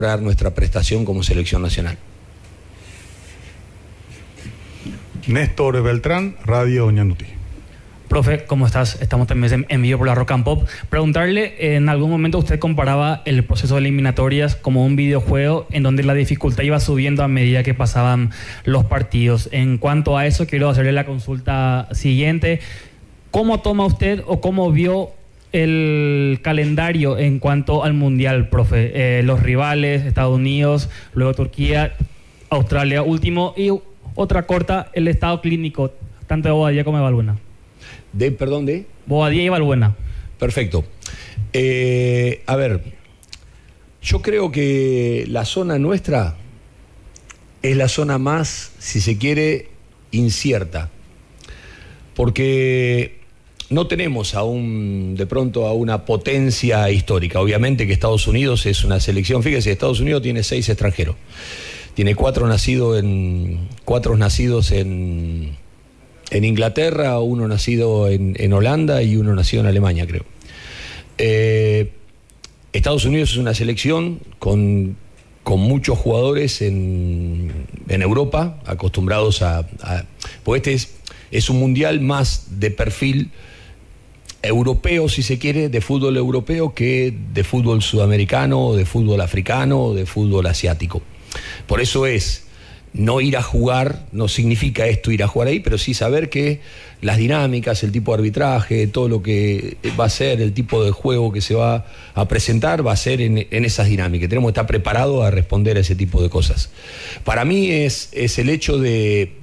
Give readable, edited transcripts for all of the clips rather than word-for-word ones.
nuestra prestación como selección nacional. Néstor Beltrán, Radio Ñandutí. Profe, ¿cómo estás? Estamos también en vivo por la Rock and Pop. Preguntarle, en algún momento usted comparaba el proceso de eliminatorias como un videojuego en donde la dificultad iba subiendo a medida que pasaban los partidos. En cuanto a eso, quiero hacerle la consulta siguiente. ¿Cómo toma usted o cómo vio el calendario en cuanto al Mundial, profe? Los rivales, Estados Unidos, luego Turquía, Australia último y otra corta, el estado clínico, tanto de Bobadilla como de Balbuena. ¿Perdón? Bobadilla y Balbuena. Perfecto. A ver, yo creo que la zona nuestra es la zona más, si se quiere, incierta. Porque no tenemos aún, de pronto, a una potencia histórica. Obviamente que Estados Unidos es una selección. Fíjese, Estados Unidos tiene 6 extranjeros. Tiene 4 nacidos en Inglaterra, 1 nacido en Holanda y 1 nacido en Alemania, creo. Estados Unidos es una selección con muchos jugadores en Europa, acostumbrados pues este es un mundial más de perfil europeo, si se quiere, de fútbol europeo, que de fútbol sudamericano, de fútbol africano, de fútbol asiático. Por eso no ir a jugar, no significa esto ir a jugar ahí, pero sí saber que las dinámicas, el tipo de arbitraje, todo lo que va a ser, el tipo de juego que se va a presentar, va a ser en esas dinámicas. Tenemos que estar preparados a responder a ese tipo de cosas. Para mí es el hecho de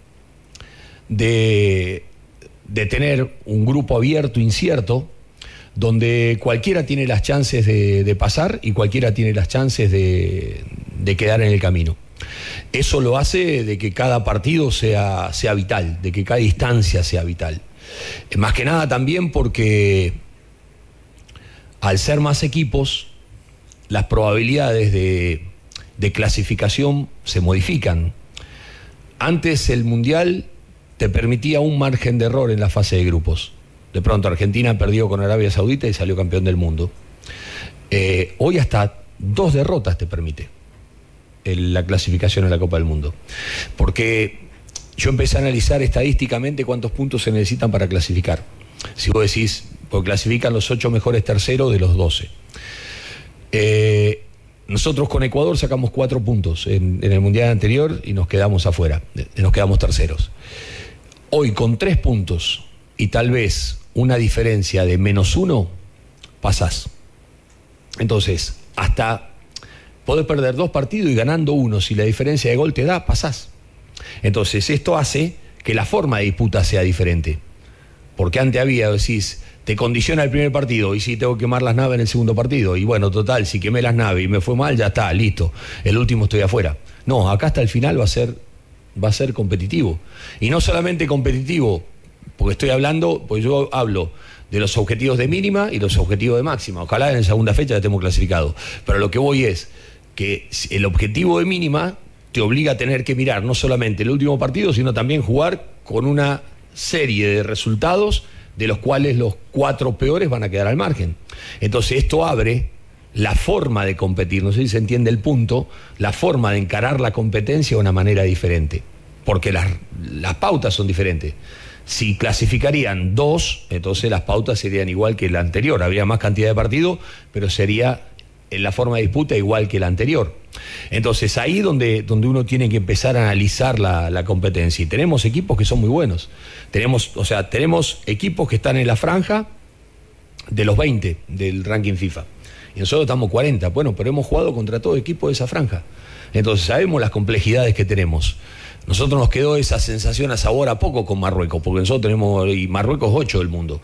tener un grupo abierto, incierto, donde cualquiera tiene las chances de pasar y cualquiera tiene las chances de quedar en el camino. Eso lo hace de que cada partido sea vital, de que cada instancia sea vital. Más que nada también porque al ser más equipos, las probabilidades de clasificación se modifican. Antes el Mundial te permitía un margen de error en la fase de grupos. De pronto Argentina perdió con Arabia Saudita y salió campeón del mundo. Hoy hasta 2 derrotas te permite la clasificación en la Copa del Mundo. Porque yo empecé a analizar estadísticamente cuántos puntos se necesitan para clasificar. Si vos decís, pues clasifican los 8 mejores terceros de los 12. Nosotros con Ecuador sacamos 4 puntos en el Mundial anterior y nos quedamos afuera, nos quedamos terceros. Hoy con 3 puntos y tal vez una diferencia de -1, pasás. Entonces, hasta podés perder 2 partidos y ganando 1, si la diferencia de gol te da, pasás. Entonces, esto hace que la forma de disputa sea diferente. Porque antes decís, te condiciona el primer partido y si tengo que quemar las naves en el segundo partido. Y bueno, total, si quemé las naves y me fue mal, ya está, listo. El último estoy afuera. No, acá hasta el final va a ser competitivo. Y no solamente competitivo, porque yo hablo de los objetivos de mínima y los objetivos de máxima. Ojalá en la segunda fecha ya estemos clasificados. Pero lo que voy es que el objetivo de mínima te obliga a tener que mirar no solamente el último partido, sino también jugar con una serie de resultados de los cuales los 4 peores van a quedar al margen. Entonces esto abre la forma de competir, no sé si se entiende el punto, la forma de encarar la competencia de una manera diferente, porque las pautas son diferentes. Si clasificarían 2, entonces las pautas serían igual que la anterior, habría más cantidad de partidos, pero sería en la forma de disputa igual que la anterior. Entonces ahí donde uno tiene que empezar a analizar la competencia. Y tenemos equipos que son muy buenos. Tenemos equipos que están en la franja de los 20 del ranking FIFA. Y nosotros estamos 40. Bueno, pero hemos jugado contra todo equipo de esa franja. Entonces sabemos las complejidades que tenemos. Nosotros nos quedó esa sensación a sabor a poco con Marruecos, porque nosotros tenemos, y Marruecos 8 del mundo,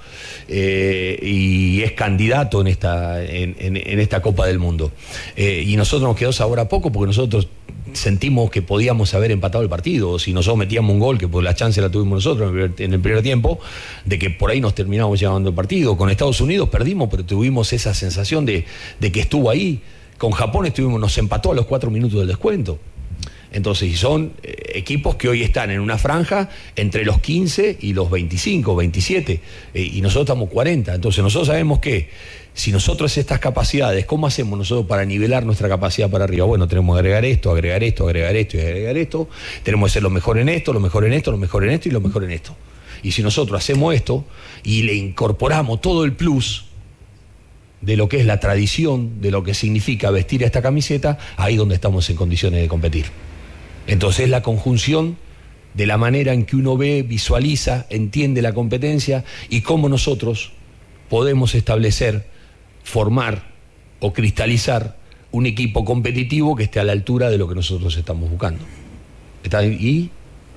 y es candidato en esta Copa del Mundo. Y nosotros nos quedó sabor a poco porque nosotros sentimos que podíamos haber empatado el partido, o si nosotros metíamos un gol, que por la chance la tuvimos nosotros en el primer tiempo, de que por ahí nos terminábamos llevando el partido. Con Estados Unidos perdimos, pero tuvimos esa sensación de que estuvo ahí. Con Japón nos empató a los 4 minutos del descuento. Entonces, son equipos que hoy están en una franja entre los 15 y los 25, 27, y nosotros estamos 40. Entonces, nosotros sabemos que Si nosotros estas capacidades, ¿cómo hacemos nosotros para nivelar nuestra capacidad para arriba? Bueno, tenemos que agregar esto, agregar esto, agregar esto y agregar esto. Tenemos que ser lo mejor en esto, lo mejor en esto, lo mejor en esto y lo mejor en esto. Y si nosotros hacemos esto y le incorporamos todo el plus de lo que es la tradición, de lo que significa vestir esta camiseta, ahí es donde estamos en condiciones de competir. Entonces es la conjunción de la manera en que uno ve, visualiza, entiende la competencia y cómo nosotros podemos establecer, formar o cristalizar un equipo competitivo que esté a la altura de lo que nosotros estamos buscando. ¿Y?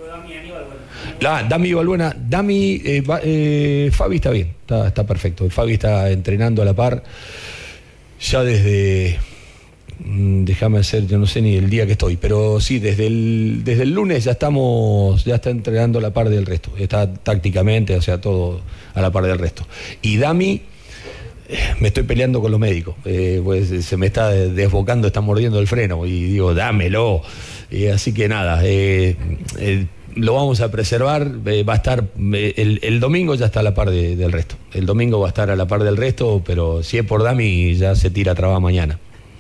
Dami Balbuena, Fabi está bien, está perfecto. Fabi está entrenando a la par ya desde, déjame hacer, yo no sé ni el día que estoy, pero sí, desde el lunes ya está entrenando a la par del resto, está tácticamente, o sea, todo a la par del resto. Y Dami, me estoy peleando con los médicos, pues se me está desbocando, está mordiendo el freno y digo, dámelo. Así que nada, lo vamos a preservar, va a estar, el domingo ya está a la par del resto. El domingo va a estar a la par del resto, pero si es por Dami ya se tira a trabajar mañana.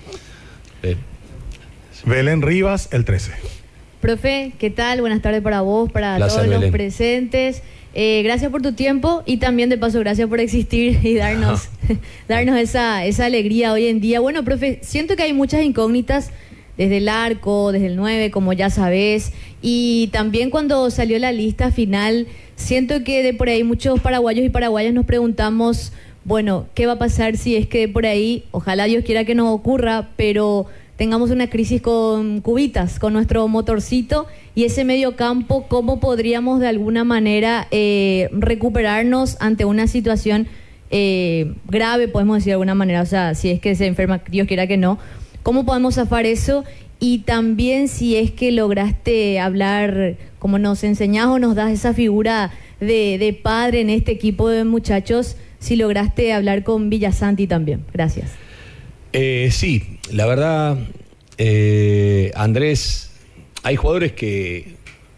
Belén Rivas, el 13. Profe, ¿qué tal? Buenas tardes para vos, para Placer, todos los Belén. presentes. Gracias por tu tiempo y también de paso gracias por existir y darnos esa alegría hoy en día. Bueno, profe, siento que hay muchas incógnitas desde el arco, desde el 9, como ya sabés, y también cuando salió la lista final, siento que de por ahí muchos paraguayos y paraguayas nos preguntamos, bueno, ¿qué va a pasar si es que de por ahí, ojalá Dios quiera que no ocurra, pero tengamos una crisis con Cubitas, con nuestro motorcito y ese medio campo, cómo podríamos de alguna manera recuperarnos ante una situación grave, podemos decir de alguna manera, o sea, si es que se enferma, Dios quiera que no, ¿cómo podemos zafar eso? Y también si es que lograste hablar, como nos enseñás o nos das esa figura de padre en este equipo de muchachos, si lograste hablar con Villasanti también. Gracias. Sí, la verdad, Andrés, hay jugadores que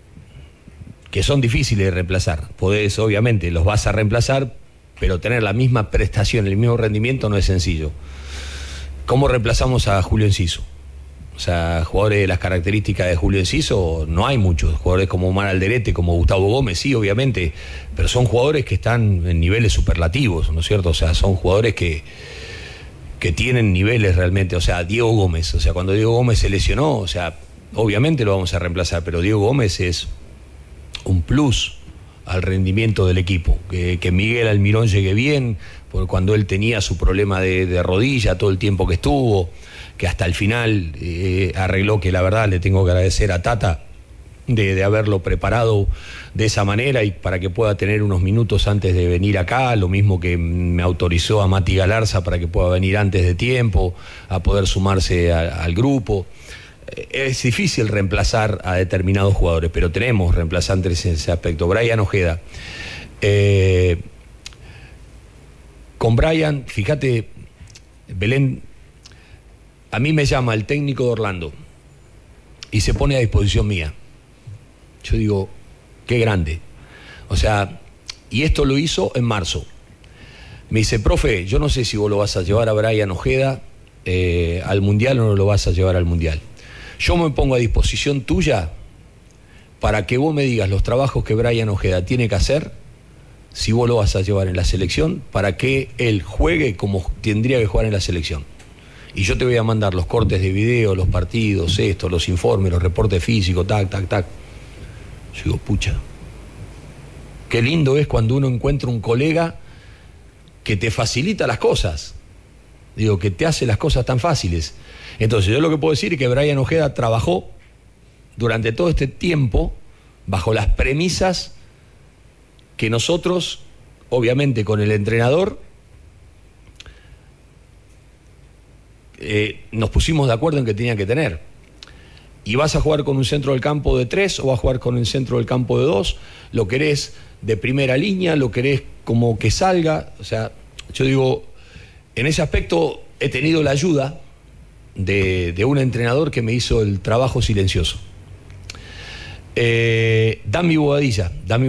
son difíciles de reemplazar. Podés, obviamente, los vas a reemplazar, pero tener la misma prestación, el mismo rendimiento no es sencillo. ¿Cómo reemplazamos a Julio Enciso? O sea, jugadores de las características de Julio Enciso no hay muchos. Jugadores como Omar Alderete, como Gustavo Gómez, sí, obviamente, pero son jugadores que están en niveles superlativos, ¿no es cierto? O sea, son jugadores que tienen niveles realmente. O sea, Diego Gómez, o sea, cuando Diego Gómez se lesionó, o sea, obviamente lo vamos a reemplazar, pero Diego Gómez es un plus al rendimiento del equipo. Que Miguel Almirón llegue bien, porque cuando él tenía su problema de rodilla, todo el tiempo que estuvo, que hasta el final arregló, que la verdad le tengo que agradecer a Tata de haberlo preparado de esa manera y para que pueda tener unos minutos antes de venir acá, lo mismo que me autorizó a Mati Galarza para que pueda venir antes de tiempo, a poder sumarse al grupo. Es difícil reemplazar a determinados jugadores, pero tenemos reemplazantes en ese aspecto. Brian Ojeda. Con Brian, fíjate, Belén, a mí me llama el técnico de Orlando y se pone a disposición mía. Yo digo, qué grande. O sea, y esto lo hizo en marzo. Me dice, profe, yo no sé si vos lo vas a llevar a Brian Ojeda al Mundial o no lo vas a llevar al Mundial. Yo me pongo a disposición tuya para que vos me digas los trabajos que Brian Ojeda tiene que hacer, si vos lo vas a llevar en la selección, para que él juegue como tendría que jugar en la selección. Y yo te voy a mandar los cortes de video, los partidos, los informes, los reportes físicos, tac. Yo digo, pucha, qué lindo es cuando uno encuentra un colega que te facilita las cosas. Digo, que te hace las cosas tan fáciles. Entonces yo lo que puedo decir es que Brian Ojeda trabajó durante todo este tiempo bajo las premisas que nosotros, obviamente con el entrenador, nos pusimos de acuerdo en que tenía que tener. Y vas a jugar con un centro del campo de 3 o vas a jugar con un centro del campo de 2, lo querés de primera línea, lo querés como que salga. O sea, yo digo, en ese aspecto he tenido la ayuda de un entrenador que me hizo el trabajo silencioso. Dami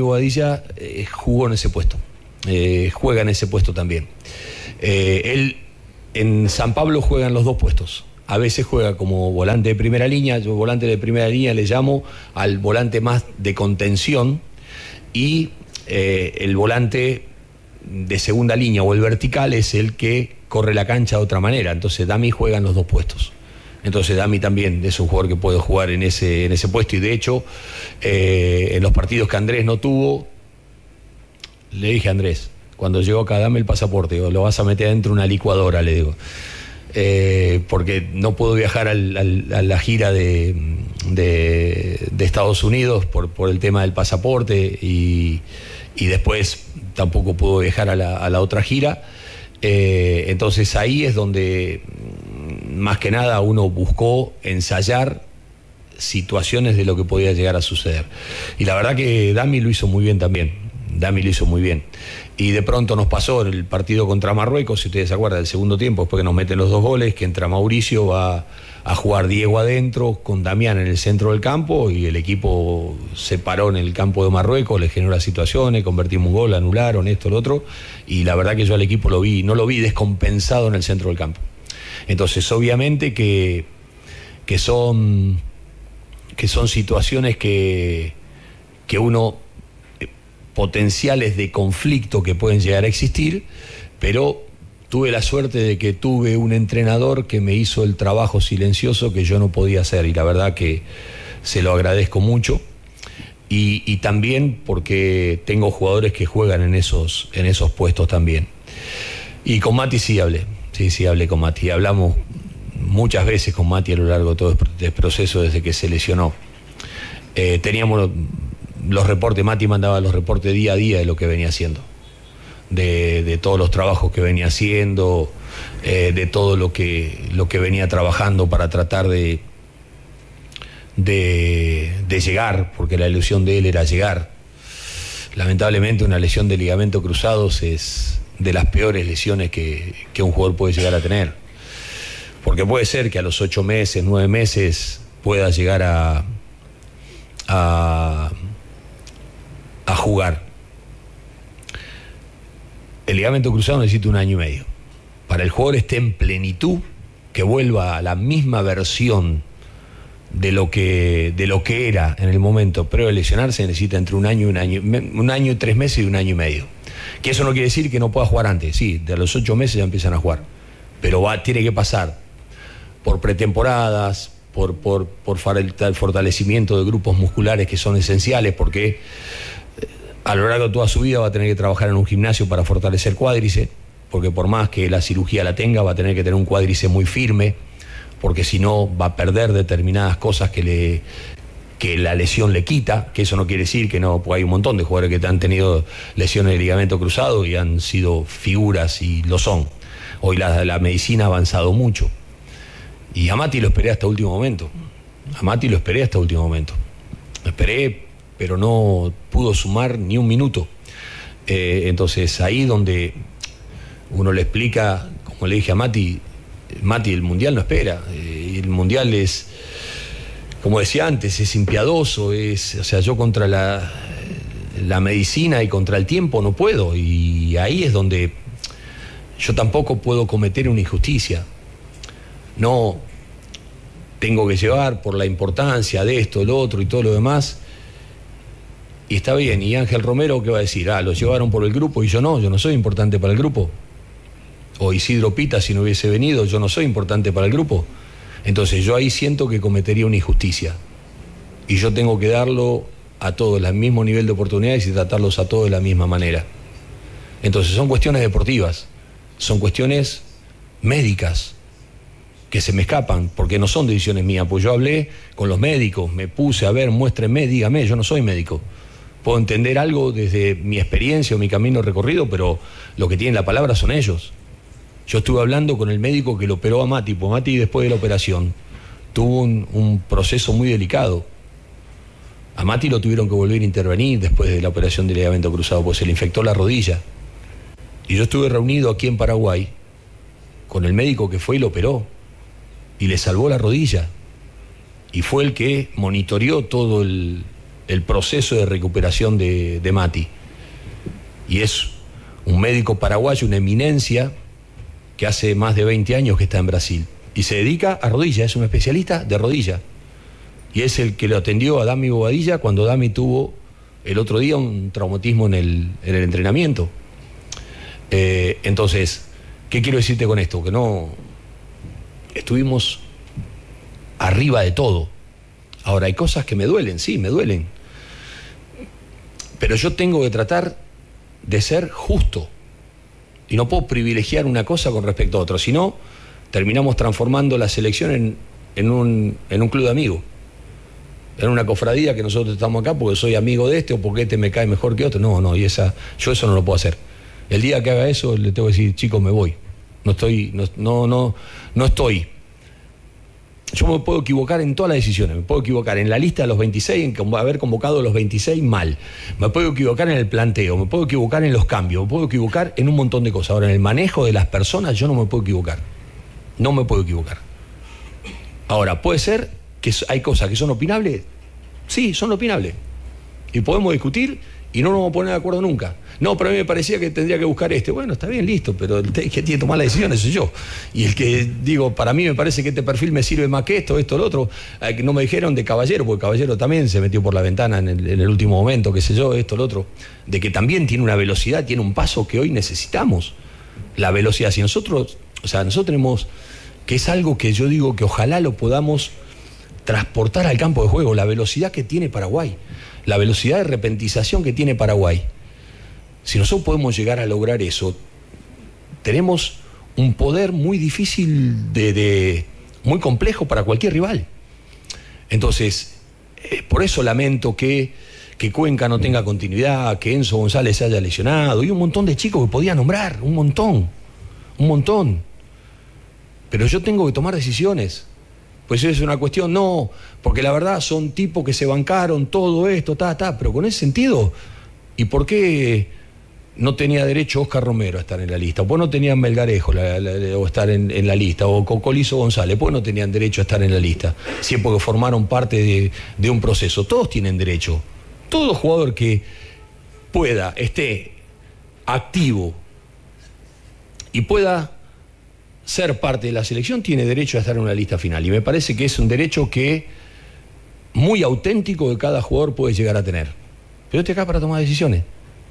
Bobadilla jugó en ese puesto, juega en ese puesto también. Él En San Pablo juegan los dos puestos. A veces juega como volante de primera línea. Yo volante de primera línea le llamo al volante más de contención, y el volante de segunda línea o el vertical es el que corre la cancha de otra manera. Entonces Dami juega en los dos puestos. Entonces Dami también es un jugador que puede jugar en ese puesto, y de hecho en los partidos que Andrés no tuvo, le dije a Andrés, cuando llegó acá, dame el pasaporte, o lo vas a meter adentro de una licuadora, le digo. Porque no puedo viajar a la gira de Estados Unidos por el tema del pasaporte, y después tampoco puedo viajar a la otra gira. Entonces ahí es donde más que nada uno buscó ensayar situaciones de lo que podía llegar a suceder. Y la verdad que Dami lo hizo muy bien también. Dami lo hizo muy bien. Y de pronto nos pasó en el partido contra Marruecos, si ustedes se acuerdan, del segundo tiempo, después que nos meten los 2 goles, que entra Mauricio, va a jugar Diego adentro, con Damián en el centro del campo, y el equipo se paró en el campo de Marruecos, le generó las situaciones, convertimos un gol, anularon esto, lo otro, y la verdad que yo al equipo no lo vi descompensado en el centro del campo. Entonces, obviamente que son situaciones que uno, potenciales de conflicto que pueden llegar a existir, pero tuve la suerte de que tuve un entrenador que me hizo el trabajo silencioso que yo no podía hacer, y la verdad que se lo agradezco mucho, y también porque tengo jugadores que juegan en esos puestos también. Y con Mati sí hablé con Mati, hablamos muchas veces con Mati a lo largo de todo el proceso desde que se lesionó. Teníamos los reportes, Mati mandaba los reportes día a día de lo que venía haciendo, de todos los trabajos que venía haciendo, de todo lo que venía trabajando para tratar de llegar, porque la ilusión de él era llegar. Lamentablemente una lesión de ligamento cruzados es de las peores lesiones que un jugador puede llegar a tener, porque puede ser que a los 8 meses, 9 meses pueda llegar a jugar. El ligamento cruzado necesita 1 año y medio. Para el jugador esté en plenitud, que vuelva a la misma versión de lo que era en el momento previo a lesionarse, necesita entre 1 año y 3 meses y 1 año y medio. Que eso no quiere decir que no pueda jugar antes. Sí, de los 8 meses ya empiezan a jugar, pero tiene que pasar por pretemporadas, por el fortalecimiento de grupos musculares que son esenciales, porque a lo largo de toda su vida va a tener que trabajar en un gimnasio para fortalecer cuádriceps, porque por más que la cirugía la tenga, va a tener que tener un cuádriceps muy firme, porque si no va a perder determinadas cosas que la lesión le quita, que eso no quiere decir que no, porque hay un montón de jugadores que han tenido lesiones de ligamento cruzado y han sido figuras, y lo son. Hoy la medicina ha avanzado mucho. Y a Mati lo esperé hasta último momento. Lo esperé, pero no pudo sumar ni 1 minuto. Entonces ahí donde uno le explica, como le dije a Mati, el Mundial no espera. El Mundial es, como decía antes, es impiadoso. O sea, yo contra la medicina y contra el tiempo no puedo. Y ahí es donde yo tampoco puedo cometer una injusticia. No tengo que llevar por la importancia de esto, lo otro y todo lo demás. Y está bien, y Ángel Romero, ¿qué va a decir? Lo llevaron por el grupo y yo no soy importante para el grupo. O Isidro Pita, si no hubiese venido, yo no soy importante para el grupo. Entonces yo ahí siento que cometería una injusticia. Y yo tengo que darlo a todos el mismo nivel de oportunidades y tratarlos a todos de la misma manera. Entonces son cuestiones deportivas, son cuestiones médicas que se me escapan, porque no son decisiones mías. Pues yo hablé con los médicos, me puse a ver, muéstrenme, dígame, yo no soy médico. Puedo entender algo desde mi experiencia o mi camino recorrido, pero lo que tienen la palabra son ellos. Yo estuve hablando con el médico que lo operó a Mati, pues Mati después de la operación tuvo un proceso muy delicado. A Mati lo tuvieron que volver a intervenir después de la operación de ligamento cruzado, pues se le infectó la rodilla. Y yo estuve reunido aquí en Paraguay con el médico que fue y lo operó y le salvó la rodilla, y fue el que monitoreó todo el proceso de recuperación de Mati. Y es un médico paraguayo, una eminencia, que hace más de 20 años que está en Brasil. Y se dedica a rodilla, es un especialista de rodilla. Y es el que lo atendió a Dami Bobadilla cuando Dami tuvo el otro día un traumatismo en el entrenamiento. Entonces, ¿qué quiero decirte con esto? Que no estuvimos arriba de todo. Ahora, hay cosas que me duelen, sí, me duelen. Pero yo tengo que tratar de ser justo. Y no puedo privilegiar una cosa con respecto a otra. Si no, terminamos transformando la selección en un club de amigos. En una cofradía que nosotros estamos acá porque soy amigo de este o porque este me cae mejor que otro. No, yo eso no lo puedo hacer. El día que haga eso, le tengo que decir, chicos, me voy. No estoy. Yo me puedo equivocar en todas las decisiones. Me puedo equivocar en la lista de los 26, en haber convocado a los 26 mal. Me puedo equivocar en el planteo, me puedo equivocar en los cambios, me puedo equivocar en un montón de cosas. Ahora, en el manejo de las personas, yo no me puedo equivocar. No me puedo equivocar. Ahora, puede ser que hay cosas que son opinables. Sí, son opinables. Y podemos discutir y no nos vamos a poner de acuerdo nunca. No, pero a mí me parecía que tendría que buscar este. Bueno, está bien, listo, pero el que tiene que tomar las decisiones soy yo. Y el que, digo, para mí me parece que este perfil me sirve más que esto, lo otro. No me dijeron de Caballero, porque Caballero también se metió por la ventana en el último momento, qué sé yo, esto, lo otro. De que también tiene una velocidad, tiene un paso que hoy necesitamos. La velocidad. Si nosotros tenemos, que es algo que yo digo que ojalá lo podamos transportar al campo de juego, la velocidad que tiene Paraguay, la velocidad de repentización que tiene Paraguay. Si nosotros podemos llegar a lograr eso, tenemos un poder muy difícil, muy complejo para cualquier rival. Entonces, por eso lamento que Cuenca no tenga continuidad, que Enzo González se haya lesionado, y un montón de chicos que podía nombrar, un montón. Pero yo tengo que tomar decisiones. Pues eso es una cuestión, no, porque la verdad son tipos que se bancaron todo esto, pero con ese sentido, ¿y por qué no tenía derecho Oscar Romero a estar en la lista? ¿O por qué no tenían Melgarejo o estar en la lista? ¿O Cocolizo González? ¿Por qué no tenían derecho a estar en la lista? Si es porque formaron parte de un proceso. Todos tienen derecho. Todo jugador que esté activo y pueda ser parte de la selección tiene derecho a estar en una lista final, y me parece que es un derecho que muy auténtico que cada jugador puede llegar a tener. Pero yo estoy acá para tomar decisiones.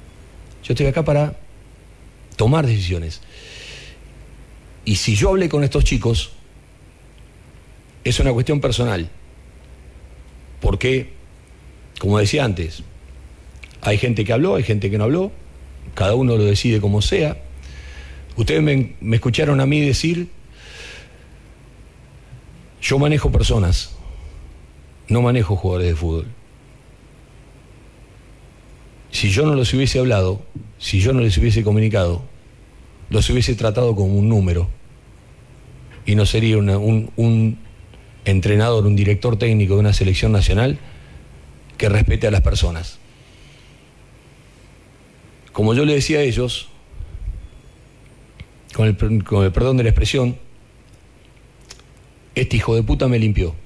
Y si yo hablé con estos chicos, es una cuestión personal, porque, como decía antes, hay gente que habló, hay gente que no habló, cada uno lo decide como sea. Ustedes me escucharon a mí decir, yo manejo personas, no manejo jugadores de fútbol. Si yo no los hubiese hablado, si yo no les hubiese comunicado, los hubiese tratado como un número, y no sería un entrenador, un director técnico de una selección nacional que respete a las personas. Como yo le decía a ellos, con el perdón de la expresión, este hijo de puta me limpió.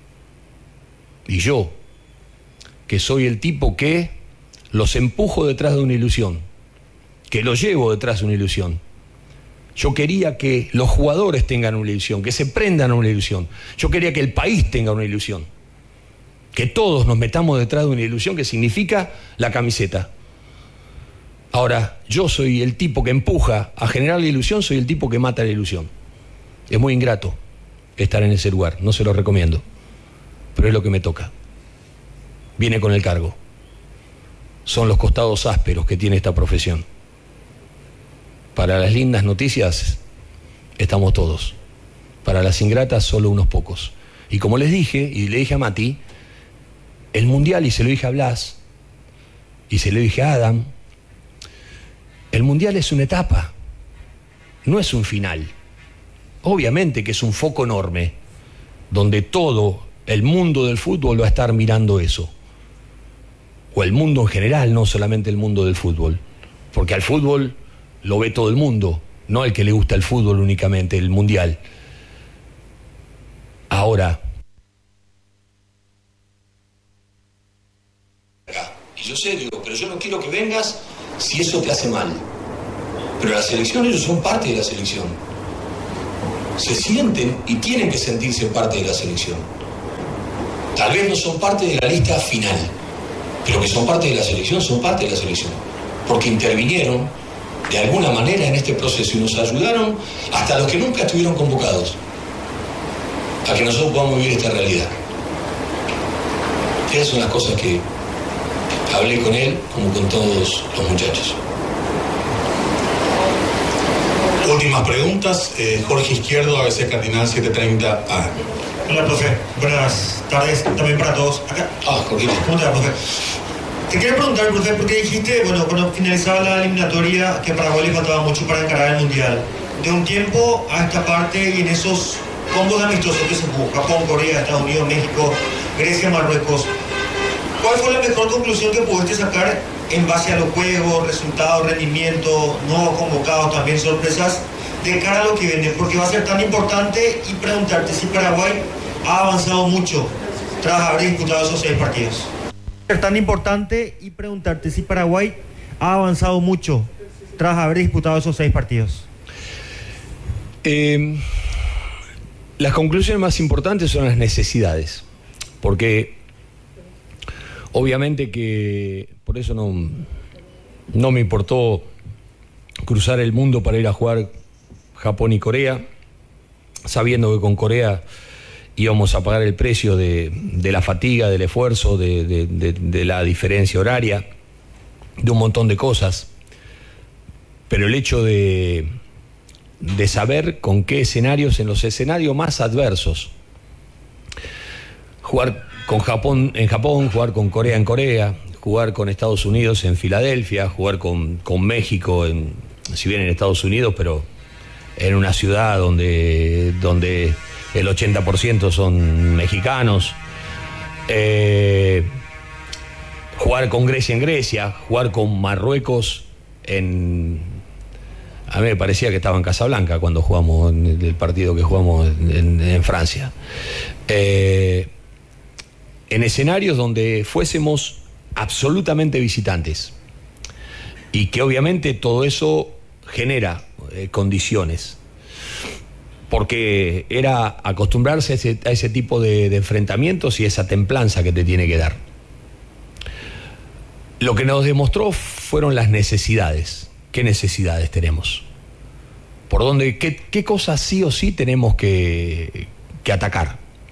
Y yo, que soy el tipo que los empujo detrás de una ilusión, que los llevo detrás de una ilusión. Yo quería que los jugadores tengan una ilusión, que se prendan a una ilusión. Yo quería que el país tenga una ilusión. Que todos nos metamos detrás de una ilusión que significa la camiseta. Ahora, yo soy el tipo que empuja a generar la ilusión, soy el tipo que mata la ilusión. Es muy ingrato estar en ese lugar, no se lo recomiendo, pero es lo que me toca. Viene con el cargo. Son los costados ásperos que tiene esta profesión. Para las lindas noticias estamos todos. Para las ingratas solo unos pocos. Y como les dije, y le dije a Mati, el Mundial, y se lo dije a Blas, y se lo dije a Adam, el Mundial es una etapa, no es un final. Obviamente que es un foco enorme, donde todo el mundo del fútbol va a estar mirando eso. O el mundo en general, no solamente el mundo del fútbol. Porque al fútbol lo ve todo el mundo, no el que le gusta el fútbol únicamente, el Mundial. Ahora, y yo sé, digo, pero yo no quiero que vengas si eso te hace mal. Pero la selección, ellos son parte de la selección. se sienten y tienen que sentirse parte de la selección. Tal vez no son parte de la lista final, pero que son parte de la selección, son parte de la selección. Porque intervinieron de alguna manera en este proceso y nos ayudaron hasta los que nunca estuvieron convocados a que nosotros podamos vivir esta realidad. Esas son las cosas que hablé con él, como con todos los muchachos. Últimas preguntas. Jorge Izquierdo, ABC Cardinal 730 AM. Hola, profe. Buenas tardes también para todos. Acá. Jorge. ¿Cómo te va, profe? Te quiero preguntar, profe, porque dijiste, bueno, cuando finalizaba la eliminatoria, que Paraguay le faltaba mucho para encarar el Mundial. De un tiempo a esta parte y en esos combos amistosos que se jugó, Japón, Corea, Estados Unidos, México, Grecia, Marruecos, ¿cuál fue la mejor conclusión que pudiste sacar en base a los juegos, resultados, rendimiento, nuevos convocados, también sorpresas, de cara a lo que viene? Porque va a ser tan importante, y preguntarte si Paraguay ha avanzado mucho tras haber disputado esos 6 partidos. Va a ser tan importante, y preguntarte si Paraguay ha avanzado mucho tras haber disputado esos 6 partidos. Las conclusiones más importantes son las necesidades, porque obviamente que por eso no me importó cruzar el mundo para ir a jugar Japón y Corea, sabiendo que con Corea íbamos a pagar el precio de la fatiga, del esfuerzo, de la diferencia horaria, de un montón de cosas. Pero el hecho de saber con qué escenarios, en los escenarios más adversos, jugar con Japón en Japón, jugar con Corea en Corea, jugar con Estados Unidos en Filadelfia, jugar con México, si bien en Estados Unidos, pero en una ciudad donde el 80% son mexicanos, jugar con Grecia en Grecia, jugar con Marruecos a mí me parecía que estaba en Casablanca cuando jugamos en el partido que jugamos en Francia. En escenarios donde fuésemos absolutamente visitantes y que obviamente todo eso genera condiciones, porque era acostumbrarse a ese tipo de enfrentamientos y esa templanza que te tiene que dar. Lo que nos demostró fueron las necesidades. ¿Qué necesidades tenemos? ¿Por dónde? ¿Qué cosas sí o sí tenemos que atacar?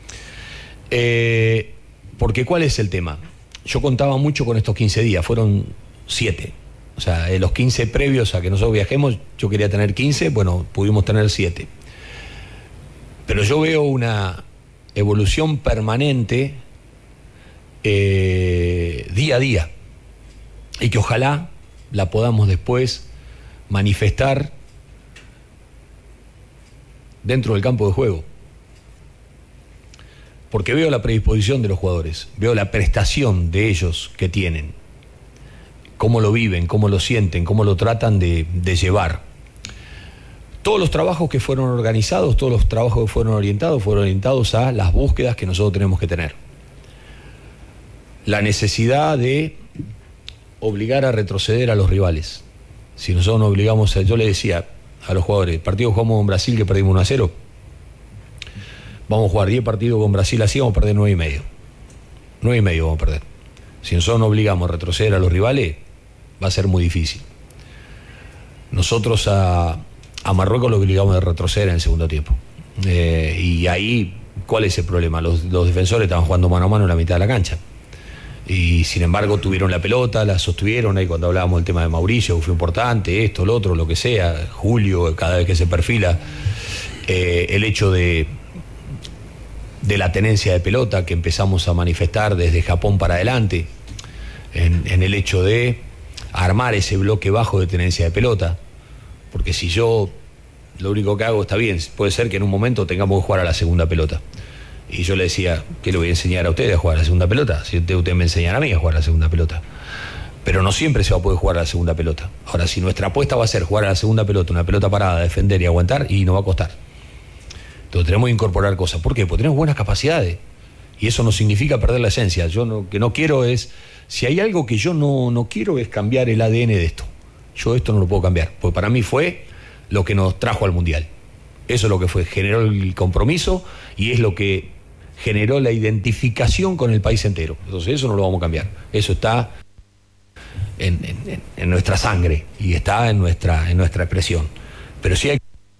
Porque ¿cuál es el tema? Yo contaba mucho con estos 15 días, fueron 7. O sea, los 15 previos a que nosotros viajemos, yo quería tener 15, bueno, pudimos tener 7. Pero yo veo una evolución permanente día a día, y que ojalá la podamos después manifestar dentro del campo de juego. Porque veo la predisposición de los jugadores, veo la prestación de ellos que tienen, cómo lo viven, cómo lo sienten, cómo lo tratan de llevar. Todos los trabajos que fueron organizados, todos los trabajos que fueron orientados a las búsquedas que nosotros tenemos que tener. La necesidad de obligar a retroceder a los rivales. Si nosotros nos obligamos yo le decía a los jugadores, el partido que jugamos con Brasil, que perdimos 1-0, vamos a jugar 10 partidos con Brasil así, vamos a perder 9,5. 9,5 vamos a perder. Si nosotros nos obligamos a retroceder a los rivales, va a ser muy difícil. Nosotros a Marruecos lo obligamos a retroceder en el segundo tiempo. Y ahí, ¿cuál es el problema? Los defensores estaban jugando mano a mano en la mitad de la cancha. Y sin embargo tuvieron la pelota, la sostuvieron. Ahí cuando hablábamos del tema de Mauricio, que fue importante, esto, lo otro, lo que sea, Julio, cada vez que se perfila, el hecho de la tenencia de pelota que empezamos a manifestar desde Japón para adelante, en el hecho de armar ese bloque bajo de tenencia de pelota, porque si yo lo único que hago está bien, puede ser que en un momento tengamos que jugar a la segunda pelota. Y yo le decía, ¿qué le voy a enseñar a ustedes a jugar a la segunda pelota? Si ustedes me enseñan a mí a jugar a la segunda pelota. Pero no siempre se va a poder jugar a la segunda pelota. Ahora, si nuestra apuesta va a ser jugar a la segunda pelota, una pelota parada, defender y aguantar, y nos va a costar. Entonces tenemos que incorporar cosas. ¿Por qué? Porque tenemos buenas capacidades. Y eso no significa perder la esencia. Yo que no quiero es... Si hay algo que yo no quiero es cambiar el ADN de esto. Yo esto no lo puedo cambiar. Porque para mí fue lo que nos trajo al Mundial. Eso es lo que fue, generó el compromiso y es lo que generó la identificación con el país entero. Entonces eso no lo vamos a cambiar. Eso está en nuestra sangre y está en nuestra expresión. Pero sí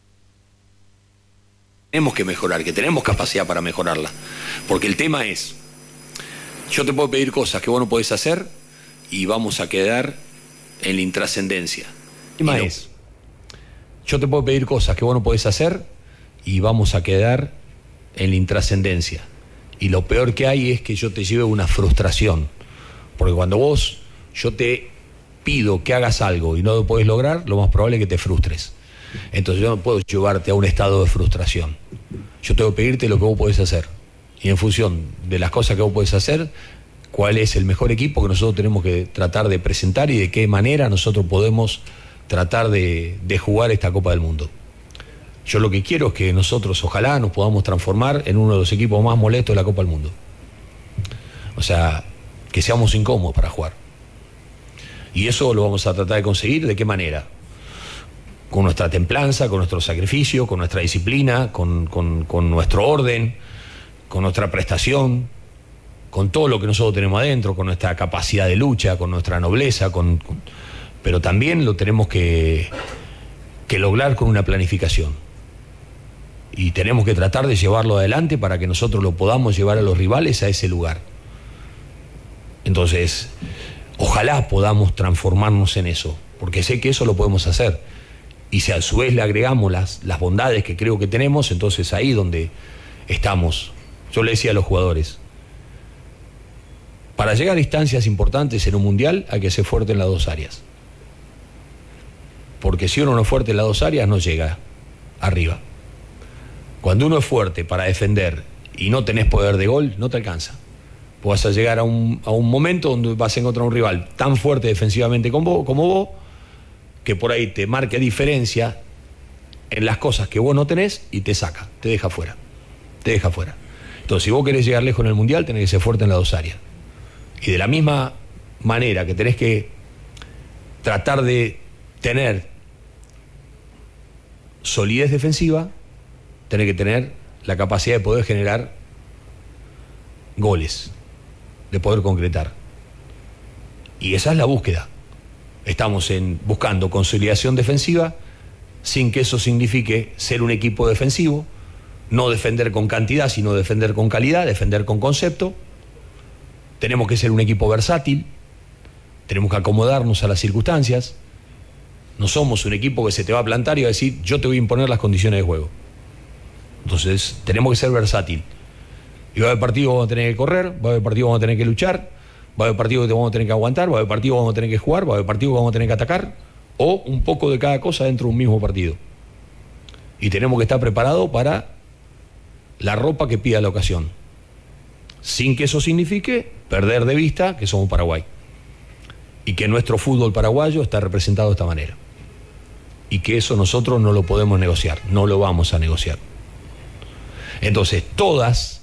tenemos que mejorar, que tenemos capacidad para mejorarla. Porque el tema es, yo te puedo pedir cosas que vos no podés hacer y vamos a quedar en la intrascendencia. El tema es, yo te puedo pedir cosas que vos no podés hacer y vamos a quedar en la intrascendencia. Y lo peor que hay es que yo te lleve una frustración. Porque cuando yo te pido que hagas algo y no lo podés lograr, lo más probable es que te frustres. Entonces yo no puedo llevarte a un estado de frustración. Yo tengo que pedirte lo que vos podés hacer. Y en función de las cosas que vos podés hacer, cuál es el mejor equipo que nosotros tenemos que tratar de presentar y de qué manera nosotros podemos tratar de jugar esta Copa del Mundo. Yo lo que quiero es que nosotros ojalá nos podamos transformar en uno de los equipos más molestos de la Copa del Mundo. O sea, que seamos incómodos para jugar. Y eso lo vamos a tratar de conseguir. ¿De qué manera? Con nuestra templanza, con nuestro sacrificio, con nuestra disciplina, con nuestro orden, con nuestra prestación, con todo lo que nosotros tenemos adentro, con nuestra capacidad de lucha, con nuestra nobleza, pero también lo tenemos que lograr con una planificación. Y tenemos que tratar de llevarlo adelante para que nosotros lo podamos llevar a los rivales a ese lugar. Entonces, ojalá podamos transformarnos en eso, porque sé que eso lo podemos hacer. Y si a su vez le agregamos las bondades que creo que tenemos, entonces ahí donde estamos. Yo le decía a los jugadores, para llegar a instancias importantes en un mundial hay que ser fuerte en las dos áreas. Porque si uno no es fuerte en las dos áreas no llega arriba. Cuando uno es fuerte para defender y no tenés poder de gol, no te alcanza. Vas a llegar a un momento donde vas a encontrar un rival tan fuerte defensivamente como vos, que por ahí te marque diferencia en las cosas que vos no tenés y te saca, te deja fuera. Entonces, si vos querés llegar lejos en el mundial, tenés que ser fuerte en las dos áreas. Y de la misma manera que tenés que tratar de tener solidez defensiva, tenés que tener la capacidad de poder generar goles, de poder concretar. Y esa es la búsqueda. Estamos buscando consolidación defensiva sin que eso signifique ser un equipo defensivo, no defender con cantidad, sino defender con calidad, defender con concepto. Tenemos que ser un equipo versátil, tenemos que acomodarnos a las circunstancias. No somos un equipo que se te va a plantar y va a decir, yo te voy a imponer las condiciones de juego. Entonces, tenemos que ser versátil. Y va a haber partidos que vamos a tener que correr, va a haber partidos que vamos a tener que luchar, va a haber partidos que vamos a tener que aguantar, va a haber partidos que vamos a tener que jugar, va a haber partidos que vamos a tener que atacar, o un poco de cada cosa dentro de un mismo partido. Y tenemos que estar preparados para la ropa que pida la ocasión, sin que eso signifique perder de vista que somos Paraguay y que nuestro fútbol paraguayo está representado de esta manera y que eso nosotros no lo podemos negociar, no lo vamos a negociar. Entonces, todas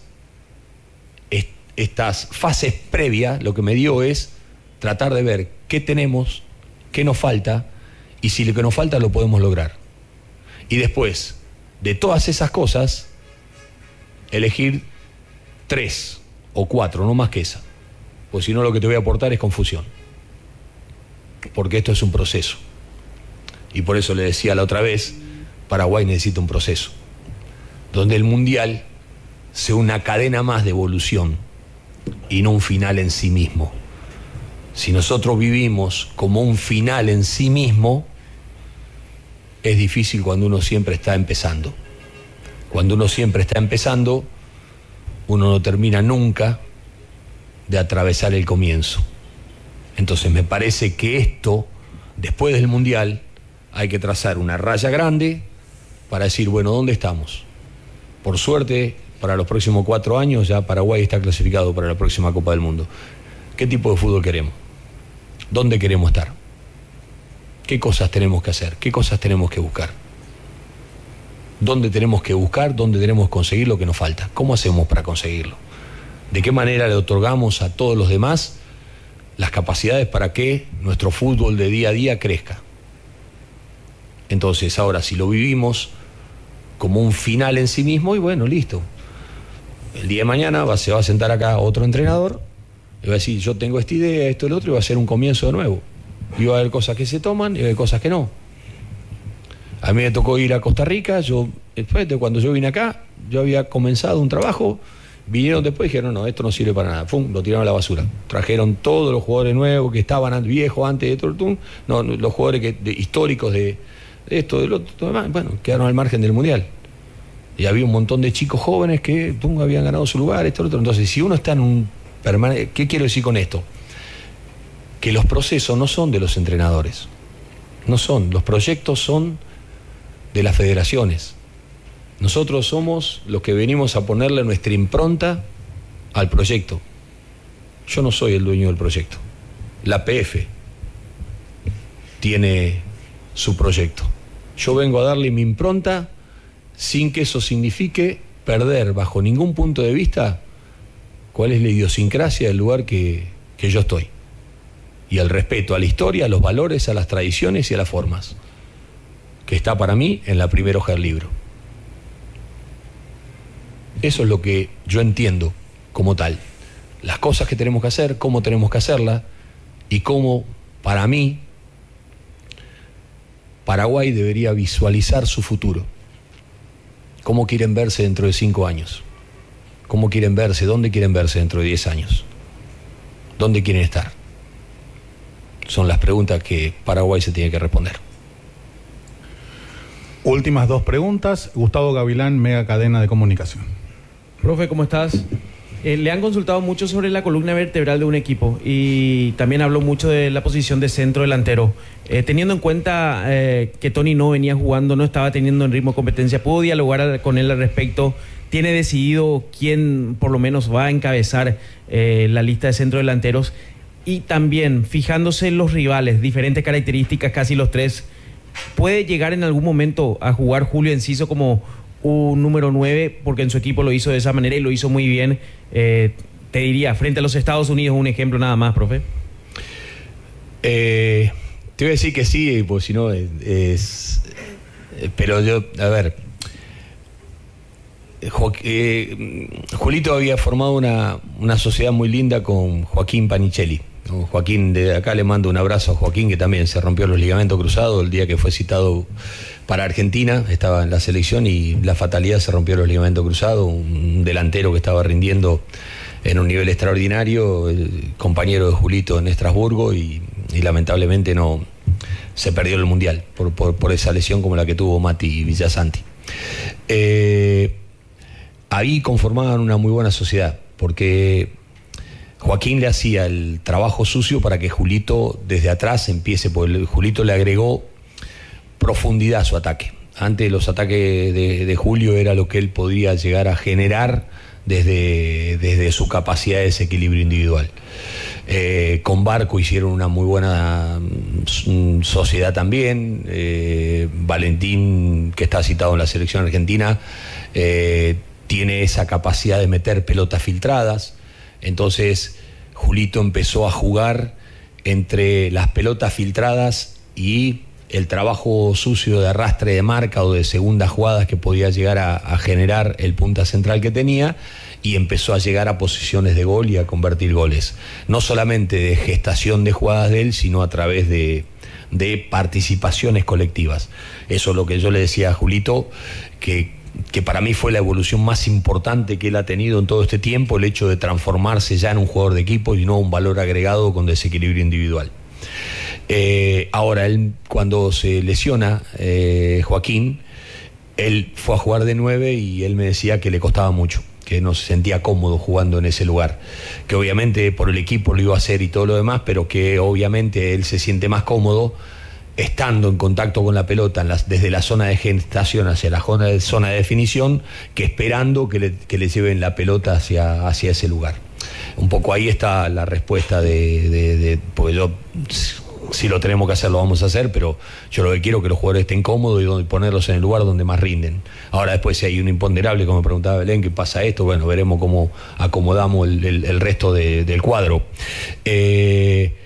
estas fases previas lo que me dio es tratar de ver qué tenemos, qué nos falta y si lo que nos falta lo podemos lograr. Y después de todas esas cosas, elegir 3 o 4, no más que esa. Pues si no, lo que te voy a aportar es confusión. Porque esto es un proceso. Y por eso le decía la otra vez, Paraguay necesita un proceso. Donde el mundial sea una cadena más de evolución y no un final en sí mismo. Si nosotros vivimos como un final en sí mismo, es difícil cuando uno siempre está empezando. Cuando uno siempre está empezando, uno no termina nunca de atravesar el comienzo. Entonces me parece que esto, después del mundial, hay que trazar una raya grande para decir, bueno, ¿dónde estamos? Por suerte, para los próximos 4 años ya Paraguay está clasificado para la próxima Copa del Mundo. ¿Qué tipo de fútbol queremos? ¿Dónde queremos estar? ¿Qué cosas tenemos que hacer? ¿Qué cosas tenemos que buscar? ¿Dónde tenemos que buscar? ¿Dónde tenemos que conseguir lo que nos falta? ¿Cómo hacemos para conseguirlo? ¿De qué manera le otorgamos a todos los demás las capacidades para que nuestro fútbol de día a día crezca? Entonces, ahora, si lo vivimos como un final en sí mismo y bueno, listo. El día de mañana se va a sentar acá otro entrenador y va a decir, yo tengo esta idea, esto, el otro, y va a ser un comienzo de nuevo. Y va a haber cosas que se toman y va a haber cosas que no. A mí me tocó ir a Costa Rica, después de cuando yo vine acá, yo había comenzado un trabajo, vinieron después y dijeron, no, esto no sirve para nada, ¡pum!, lo tiraron a la basura. Trajeron todos los jugadores nuevos que estaban viejos antes de Tortún, no, los jugadores históricos de esto, del otro, todo demás, bueno, quedaron al margen del Mundial. Y había un montón de chicos jóvenes que habían ganado su lugar, esto, lo otro. Entonces, si uno está en un permanente... ¿Qué quiero decir con esto? Que los procesos no son de los entrenadores. No son. Los proyectos son de las federaciones. Nosotros somos los que venimos a ponerle nuestra impronta al proyecto. Yo no soy el dueño del proyecto. La PF tiene su proyecto. Yo vengo a darle mi impronta sin que eso signifique perder bajo ningún punto de vista cuál es la idiosincrasia del lugar que yo estoy. Y el respeto a la historia, a los valores, a las tradiciones y a las formas, que está para mí en la primera hoja del libro. Eso es lo que yo entiendo como tal. Las cosas que tenemos que hacer, cómo tenemos que hacerlas y cómo, para mí, Paraguay debería visualizar su futuro. ¿Cómo quieren verse dentro de 5 años? ¿Cómo quieren verse? ¿Dónde quieren verse dentro de 10 años? ¿Dónde quieren estar? Son las preguntas que Paraguay se tiene que responder. Últimas 2 preguntas. Gustavo Gavilán, Mega Cadena de Comunicación. Profe, ¿cómo estás? Le han consultado mucho sobre la columna vertebral de un equipo y también habló mucho de la posición de centro delantero. Teniendo en cuenta que Tony no venía jugando, no estaba teniendo en ritmo de competencia, ¿pudo dialogar con él al respecto? ¿Tiene decidido quién por lo menos va a encabezar la lista de centro delanteros? Y también, fijándose en los rivales, diferentes características, casi los 3, ¿puede llegar en algún momento a jugar Julio Enciso como un número 9? Porque en su equipo lo hizo de esa manera y lo hizo muy bien. Te diría, frente a los Estados Unidos, un ejemplo nada más, profe. Te voy a decir que sí, porque si no es... Pero yo, a ver... Julito había formado una sociedad muy linda con Joaquín Panichelli. Joaquín, de acá le mando un abrazo a Joaquín, que también se rompió los ligamentos cruzados el día que fue citado para Argentina, estaba en la selección y la fatalidad, se rompió los ligamentos cruzados, un delantero que estaba rindiendo en un nivel extraordinario, el compañero de Julito en Estrasburgo y lamentablemente no se perdió el Mundial por esa lesión como la que tuvo Mati Villasanti. Ahí conformaban una muy buena sociedad, porque Joaquín le hacía el trabajo sucio para que Julito desde atrás empiece, porque Julito le agregó profundidad a su ataque. Antes los ataques de Julio era lo que él podía llegar a generar desde su capacidad de desequilibrio individual. Con Barco hicieron una muy buena sociedad también. Valentín, que está citado en la selección argentina, tiene esa capacidad de meter pelotas filtradas. Entonces Julito empezó a jugar entre las pelotas filtradas y el trabajo sucio de arrastre de marca o de segundas jugadas que podía llegar a generar el punta central que tenía, y empezó a llegar a posiciones de gol y a convertir goles. No solamente de gestación de jugadas de él, sino a través de participaciones colectivas. Eso es lo que yo le decía a Julito, que para mí fue la evolución más importante que él ha tenido en todo este tiempo, el hecho de transformarse ya en un jugador de equipo y no un valor agregado con desequilibrio individual. Ahora, él cuando se lesiona, Joaquín, él fue a jugar de 9 y él me decía que le costaba mucho, que no se sentía cómodo jugando en ese lugar, que obviamente por el equipo lo iba a hacer y todo lo demás, pero que obviamente él se siente más cómodo estando en contacto con la pelota desde la zona de gestación hacia la zona de definición, que esperando que le lleven la pelota hacia ese lugar. Un poco ahí está la respuesta porque yo, si lo tenemos que hacer, lo vamos a hacer, pero yo lo que quiero es que los jugadores estén cómodos y ponerlos en el lugar donde más rinden. Ahora después, si hay un imponderable, como me preguntaba Belén, ¿qué pasa esto? Bueno, veremos cómo acomodamos el resto del cuadro.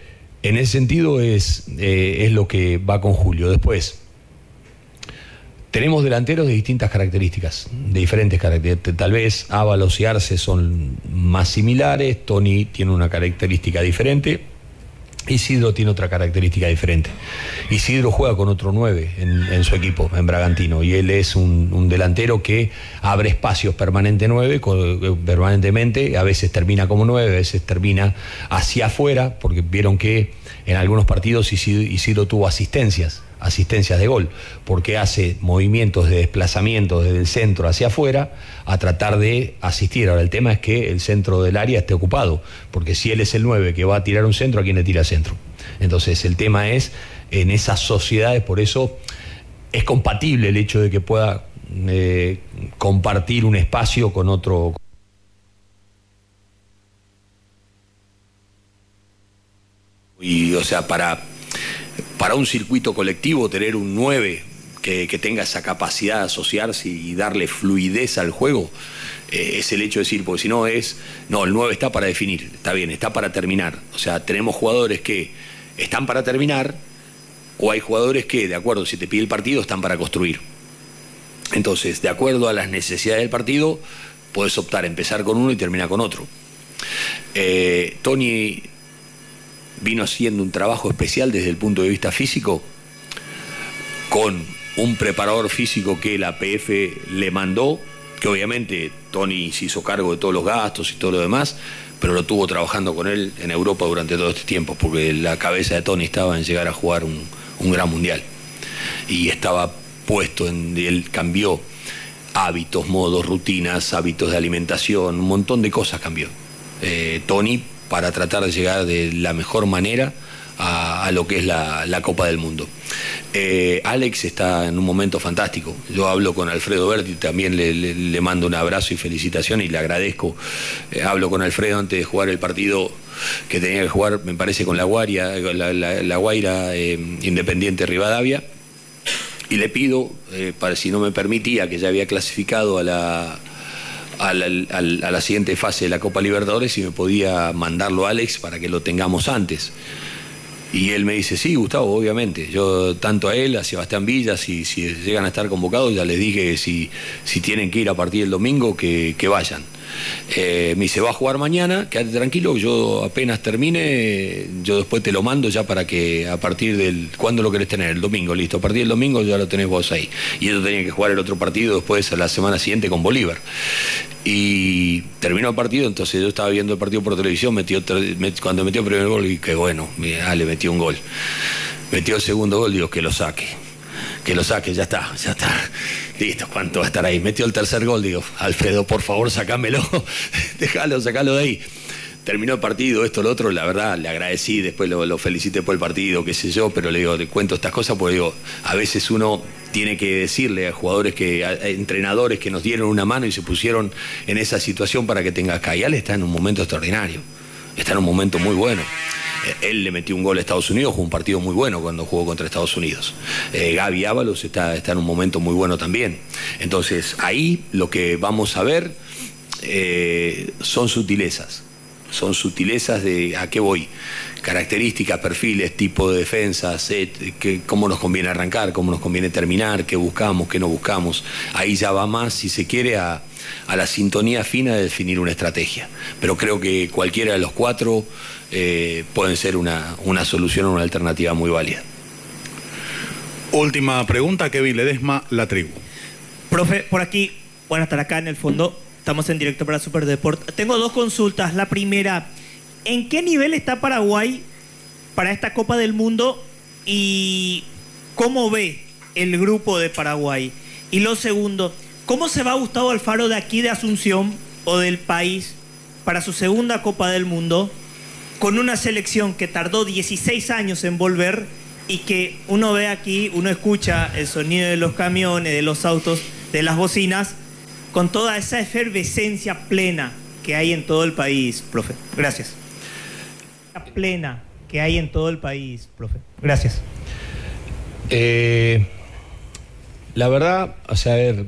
En ese sentido es lo que va con Julio. Después, Tenemos delanteros de distintas características, de diferentes características. Tal vez Ábalos y Arce son más similares, Tony tiene una característica diferente, Isidro tiene otra característica diferente. Isidro juega con otro 9 en su equipo, en Bragantino, y él es un delantero que abre espacios permanentemente, a veces termina como 9, a veces termina hacia afuera, porque vieron que en algunos partidos Isidro tuvo asistencias de gol, porque hace movimientos de desplazamiento desde el centro hacia afuera a tratar de asistir. Ahora el tema es que el centro del área esté ocupado, porque si él es el 9 que va a tirar un centro, ¿a quién le tira centro? Entonces el tema es, en esas sociedades, por eso es compatible el hecho de que pueda compartir un espacio con otro. Y o sea, para un circuito colectivo, tener un 9 que tenga esa capacidad de asociarse y darle fluidez al juego, es el hecho de decir, porque si no el 9 está para definir, está bien, está para terminar. O sea, tenemos jugadores que están para terminar, o hay jugadores que, de acuerdo, si te pide el partido, están para construir. Entonces, de acuerdo a las necesidades del partido, puedes optar a empezar con uno y terminar con otro. Tony vino haciendo un trabajo especial desde el punto de vista físico, con un preparador físico que la APF le mandó, que obviamente Tony se hizo cargo de todos los gastos y todo lo demás, pero lo tuvo trabajando con él en Europa durante todo este tiempo, porque la cabeza de Tony estaba en llegar a jugar un gran mundial, y estaba puesto él cambió hábitos, modos, rutinas, hábitos de alimentación, un montón de cosas cambió Tony, para tratar de llegar de la mejor manera a lo que es la Copa del Mundo. Alex está en un momento fantástico. Yo hablo con Alfredo Berti, también le mando un abrazo y felicitación, y le agradezco. Hablo con Alfredo antes de jugar el partido que tenía que jugar, me parece, con la Guaira Independiente Rivadavia, y le pido, para si no me permitía, que ya había clasificado a la siguiente fase de la Copa Libertadores, si me podía mandarlo a Alex para que lo tengamos antes. Y él me dice, sí, Gustavo, obviamente. Yo, tanto a él, a Sebastián Villa, si llegan a estar convocados, ya les dije que si tienen que ir a partir del domingo, que vayan. Me dice, va a jugar mañana, quédate tranquilo, yo apenas termine, yo después te lo mando ya para que a partir del... ¿Cuándo lo querés tener? El domingo, listo. A partir del domingo ya lo tenés vos ahí. Y ellos tenían que jugar el otro partido después, a la semana siguiente, con Bolívar. Y terminó el partido, entonces yo estaba viendo el partido por televisión, cuando metió el primer gol, y que bueno, le metió un gol. Metió el segundo gol, digo, que lo saque, ya está. Listo, ¿cuánto va a estar ahí? Metió el tercer gol, digo, Alfredo, por favor, sacámelo, sacalo de ahí. Terminó el partido, esto, lo otro, la verdad, le agradecí, después lo felicité por el partido, qué sé yo, pero le cuento estas cosas porque digo, a veces uno tiene que decirle a jugadores, a entrenadores que nos dieron una mano y se pusieron en esa situación para que tenga acá. Y él está en un momento extraordinario, está en un momento muy bueno. Él le metió un gol a Estados Unidos, jugó un partido muy bueno cuando jugó contra Estados Unidos. Gaby Ábalos está en un momento muy bueno también. Entonces, ahí lo que vamos a ver son sutilezas. Son sutilezas de a qué voy. Características, perfiles, tipo de defensas, cómo nos conviene arrancar, cómo nos conviene terminar, qué buscamos, qué no buscamos. Ahí ya va más, si se quiere, a la sintonía fina de definir una estrategia. Pero creo que cualquiera de los cuatro pueden ser una solución o una alternativa muy válida. Última pregunta, Kevin Ledesma, La Tribu. Profe, por aquí, bueno, estar acá en el fondo, estamos en directo para Superdeport. Tengo dos consultas. La primera, ¿en qué nivel está Paraguay para esta Copa del Mundo y cómo ve el grupo de Paraguay? Y lo segundo, ¿cómo se va Gustavo Alfaro de aquí de Asunción o del país para su segunda Copa del Mundo con una selección que tardó 16 años en volver y que uno ve aquí, uno escucha el sonido de los camiones, de los autos, de las bocinas, con toda esa efervescencia plena que hay en todo el país, profe? Gracias. Plena que hay en todo el país, profe. Gracias. La verdad, o sea, a ver,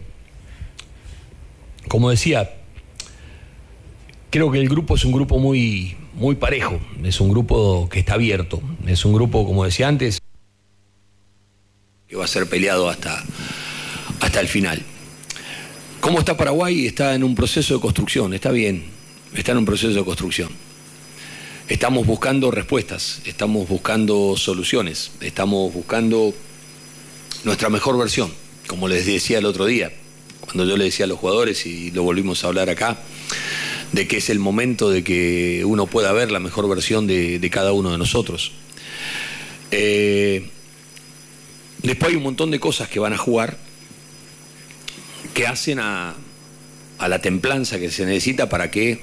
como decía, creo que el grupo es un grupo muy parejo, es un grupo que está abierto, es un grupo, como decía antes, que va a ser peleado hasta hasta el final. ¿Cómo está Paraguay? Está en un proceso de construcción, está bien, está en un proceso de construcción. Estamos buscando respuestas, estamos buscando soluciones, estamos buscando nuestra mejor versión, como les decía el otro día, cuando yo le decía a los jugadores, y lo volvimos a hablar acá, de que es el momento de que uno pueda ver la mejor versión de cada uno de nosotros. Después hay un montón de cosas que van a jugar, que hacen a la templanza que se necesita para que